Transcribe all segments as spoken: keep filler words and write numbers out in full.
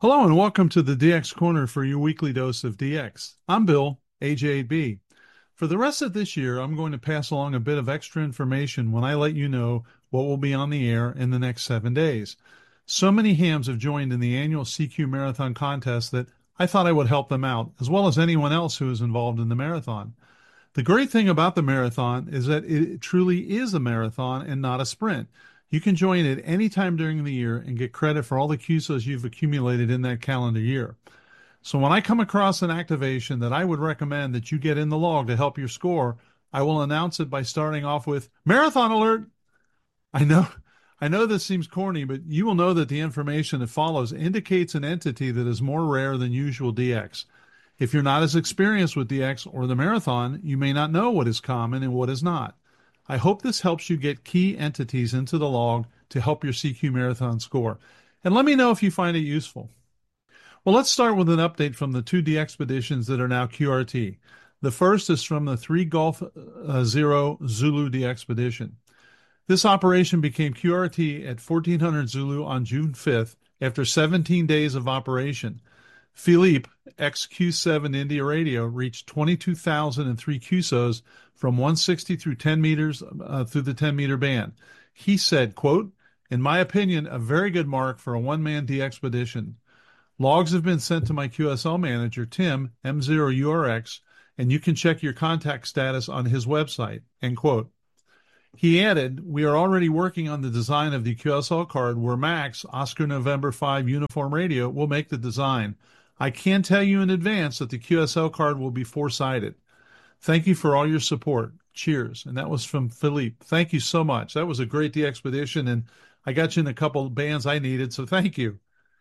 Hello and welcome to the D X Corner for your weekly dose of D X. I'm Bill, A J eight B. For the rest of this year, I'm going to pass along a bit of extra information when I let you know what will be on the air in the next seven days. So many hams have joined in the annual C Q Marathon contest that I thought I would help them out, as well as anyone else who is involved in the marathon. The great thing about the marathon is that it truly is a marathon and not a sprint. You can join at any time during the year and get credit for all the Q S Os you've accumulated in that calendar year. So when I come across an activation that I would recommend that you get in the log to help your score, I will announce it by starting off with Marathon Alert. I know I know this seems corny, but you will know that the information that follows indicates an entity that is more rare than usual D X. If you're not as experienced with D X or the marathon, you may not know what is common and what is not. I hope this helps you get key entities into the log to help your C Q Marathon score. And let me know if you find it useful. Well, let's start with an update from the two D expeditions that are now Q R T. The first is from the three Golf uh, Zero Zulu D expedition. This operation became Q R T at fourteen hundred Zulu on June fifth after seventeen days of operation. Philippe, ex Q seven India Radio, reached twenty-two thousand three Q S Os from one sixty through ten meters uh, through the ten meter band. He said, quote, "In my opinion, a very good mark for a one-man D expedition. Logs have been sent to my Q S L manager, Tim, M zero U R X, and you can check your contact status on his website," end quote. He added, "We are already working on the design of the Q S L card where Max, Oscar November five Uniform Radio, will make the design. I can tell you in advance that the Q S L card will be four-sided. Thank you for all your support. Cheers." And that was from Philippe. Thank you so much. That was a great D expedition, and I got you in a couple of bands I needed, so thank you.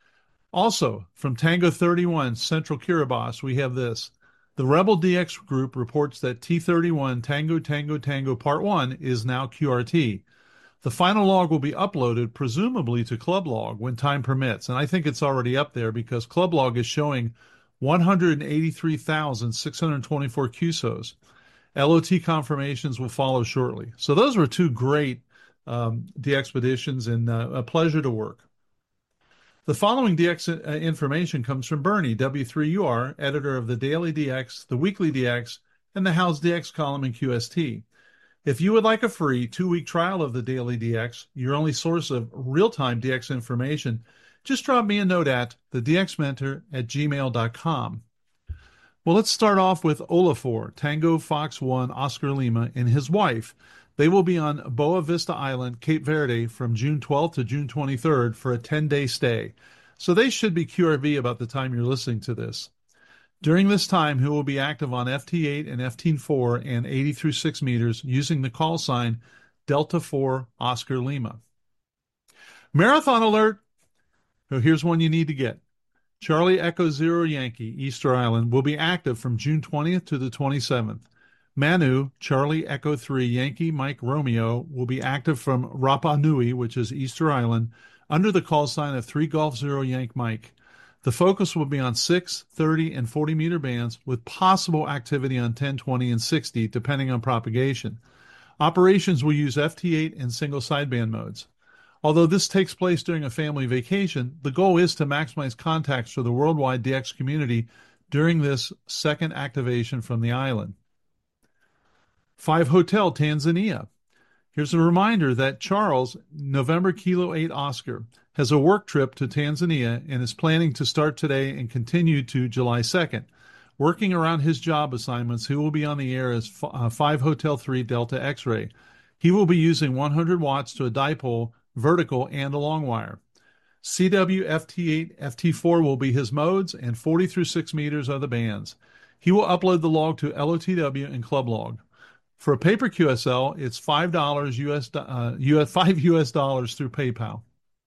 Also, from Tango thirty-one, Central Kiribati, we have this. The Rebel D X group reports that T thirty-one Tango Tango Tango Part one is now Q R T. The final log will be uploaded, presumably to Club Log, when time permits. And I think it's already up there because Club Log is showing one hundred eighty-three thousand six hundred twenty-four Q S Os. L O T confirmations will follow shortly. So those were two great um, D expeditions and uh, a pleasure to work. The following D X information comes from Bernie, W three U R, editor of the Daily D X, the Weekly D X, and the How's D X column in Q S T. If you would like a free two-week trial of the Daily D X, your only source of real-time D X information, just drop me a note at the d x mentor at gmail dot com. Well, let's start off with Olafur, Tango Fox one Oscar Lima, and his wife. They will be on Boa Vista Island, Cape Verde, from June twelfth to June twenty-third for a ten-day stay. So they should be Q R V about the time you're listening to this. During this time, he will be active on F T eight and F T four and eighty through six meters using the call sign Delta four Oscar Lima. Marathon alert! Oh, here's one you need to get. Charlie Echo Zero Yankee, Easter Island, will be active from June twentieth to the twenty-seventh. Manu, Charlie Echo three Yankee Mike Romeo, will be active from Rapa Nui, which is Easter Island, under the call sign of three Golf Zero Yank Mike. The focus will be on six, thirty, and forty meter bands with possible activity on ten, twenty, and sixty, depending on propagation. Operations will use F T eight and single sideband modes. Although this takes place during a family vacation, the goal is to maximize contacts for the worldwide D X community during this second activation from the island. Five Hotel, Tanzania. Here's a reminder that Charles, November Kilo eight Oscar, has a work trip to Tanzania and is planning to start today and continue to July second. Working around his job assignments, he will be on the air as five Hotel three Delta X-Ray. He will be using one hundred watts to a dipole, vertical, and a long wire. C W F T eight, F T four will be his modes, and forty through six meters are the bands. He will upload the log to L O T W and Club Log. For a paper Q S L, it's five dollars U S, uh, U S, five U S dollars through PayPal.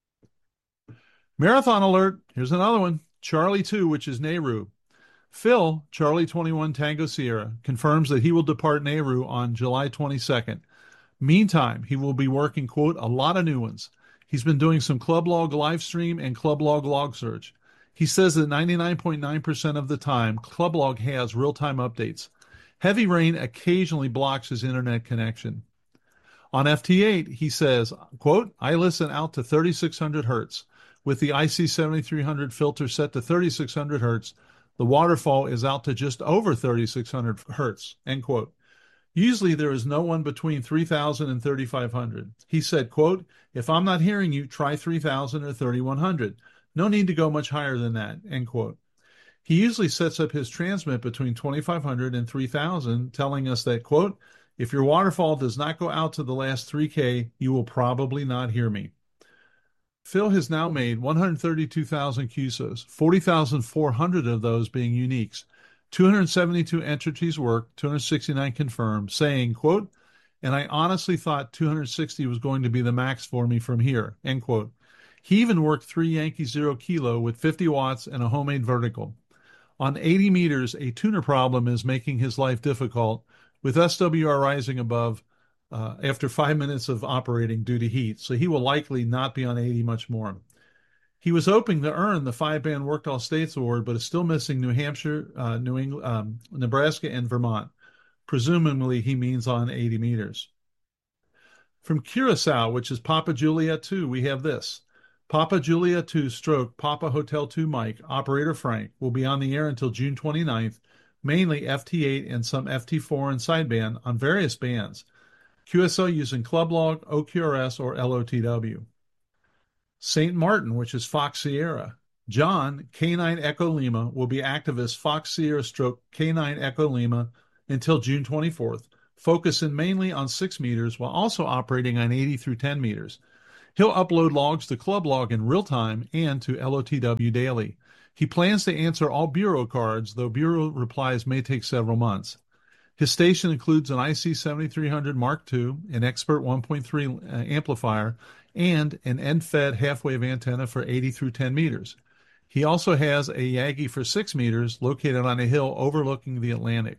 Marathon alert. Here's another one. Charlie two, which is Nehru. Phil, Charlie twenty-one Tango Sierra, confirms that he will depart Nehru on July twenty-second. Meantime, he will be working, quote, a lot of new ones. He's been doing some Club Log live stream and Club Log log search. He says that ninety-nine point nine percent of the time, Club Log has real-time updates. Heavy rain occasionally blocks his internet connection. On F T eight, he says, quote, I listen out to thirty-six hundred hertz. With the I C seventy-three hundred filter set to thirty-six hundred hertz, the waterfall is out to just over thirty-six hundred hertz, end quote. Usually there is no one between three thousand and thirty-five hundred. He said, quote, if I'm not hearing you, try three thousand or thirty-one hundred. No need to go much higher than that, end quote. He usually sets up his transmit between twenty-five hundred and three thousand, telling us that, quote, if your waterfall does not go out to the last three K, you will probably not hear me. Phil has now made one hundred thirty-two thousand Q S Os, forty thousand four hundred of those being uniques. two hundred seventy-two entities worked, two hundred sixty-nine confirmed, saying, quote, and I honestly thought two hundred sixty was going to be the max for me from here, end quote. He even worked three Yankee Zero Kilo with fifty watts and a homemade vertical. On eighty meters, a tuner problem is making his life difficult, with S W R rising above uh, after five minutes of operating due to heat, so he will likely not be on eighty much more. He was hoping to earn the five-band Worked All States Award, but is still missing New Hampshire, uh, New England, um, Nebraska, and Vermont. Presumably, he means on eighty meters. From Curacao, which is Papa Juliet two, we have this. Papa Juliet two stroke Papa Hotel two Mike, Operator Frank, will be on the air until June twenty-ninth, mainly F T eight and some F T four and sideband on various bands. Q S L using Club Log, O Q R S, or L O T W. Saint Martin, which is Fox Sierra. John, K nine Echo Lima, will be active as Fox Sierra stroke K nine Echo Lima until June twenty-fourth, focusing mainly on six meters while also operating on eighty through ten meters. He'll upload logs to Club Log in real time and to L O T W daily. He plans to answer all Bureau cards, though Bureau replies may take several months. His station includes an I C seventy-three hundred Mark two, an Expert one point three uh, amplifier, and an end-fed half-wave antenna for eighty through ten meters. He also has a Yagi for six meters located on a hill overlooking the Atlantic.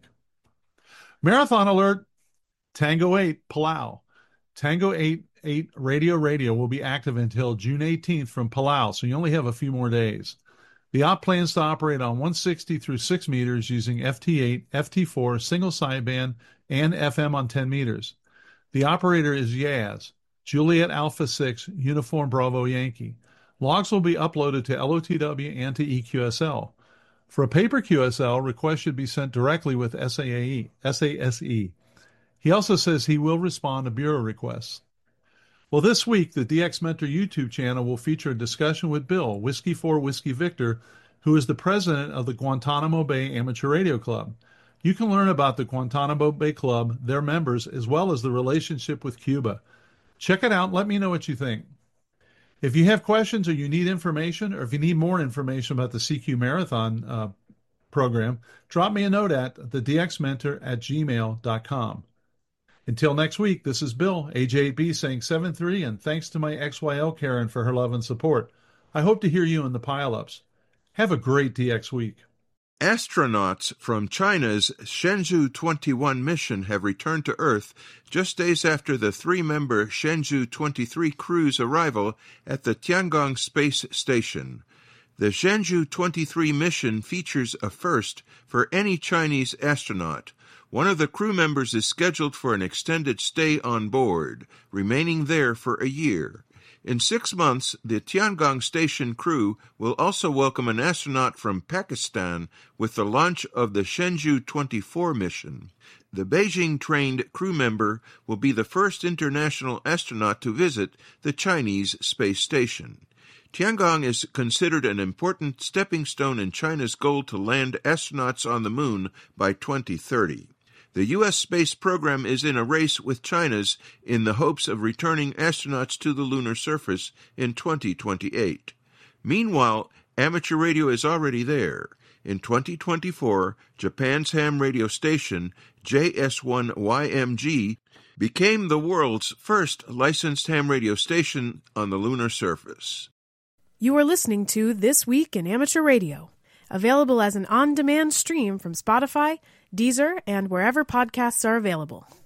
Marathon alert! Tango eight, Palau. Tango eight, eight Radio Radio will be active until June eighteenth from Palau, so you only have a few more days. The op plans to operate on one sixty through six meters using F T eight, F T four, single sideband, and F M on ten meters. The operator is Yaz, Juliet Alpha six, Uniform Bravo Yankee. Logs will be uploaded to L O T W and to E Q S L. For a paper Q S L, requests should be sent directly with S A E, S A S E. He also says he will respond to Bureau requests. Well, this week, the D X Mentor YouTube channel will feature a discussion with Bill, Whiskey four Whiskey Victor, who is the president of the Guantanamo Bay Amateur Radio Club. You can learn about the Guantanamo Bay Club, their members, as well as the relationship with Cuba. Check it out and let me know what you think. If you have questions or you need information, or if you need more information about the C Q Marathon uh, program, drop me a note at the d x mentor at gmail dot com. Until next week, this is Bill, A J eight B, saying seven three, and thanks to my X Y L Karen for her love and support. I hope to hear you in the pile-ups. Have a great D X week. Astronauts from China's Shenzhou twenty-one mission have returned to Earth just days after the three-member Shenzhou twenty-three crew's arrival at the Tiangong Space Station. The Shenzhou twenty-three mission features a first for any Chinese astronaut. One of the crew members is scheduled for an extended stay on board, remaining there for a year. In six months, the Tiangong Station crew will also welcome an astronaut from Pakistan with the launch of the Shenzhou twenty-four mission. The Beijing-trained crew member will be the first international astronaut to visit the Chinese space station. Tiangong is considered an important stepping stone in China's goal to land astronauts on the moon by twenty thirty. The U S space program is in a race with China's in the hopes of returning astronauts to the lunar surface in twenty twenty-eight. Meanwhile, amateur radio is already there. In twenty twenty-four, Japan's ham radio station, J S one Y M G, became the world's first licensed ham radio station on the lunar surface. You are listening to This Week in Amateur Radio, available as an on-demand stream from Spotify, Deezer, and wherever podcasts are available.